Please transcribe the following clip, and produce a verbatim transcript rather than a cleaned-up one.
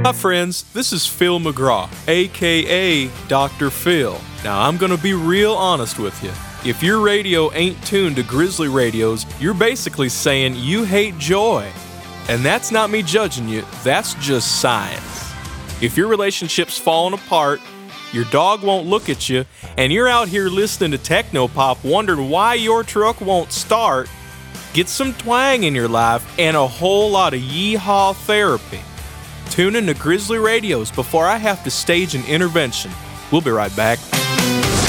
Hi friends, this is Phil McGraw, aka Doctor Phil. Now I'm gonna be real honest with you. If your radio ain't tuned to Grizzly radios, you're basically saying you hate joy. And that's not me judging you, that's just science. If your relationship's falling apart, your dog won't look at you, and you're out here listening to technopop wondering why your truck won't start, get some twang in your life and a whole lot of yeehaw therapy. Tune in to Grizzly Radios before I have to stage an intervention. We'll be right back.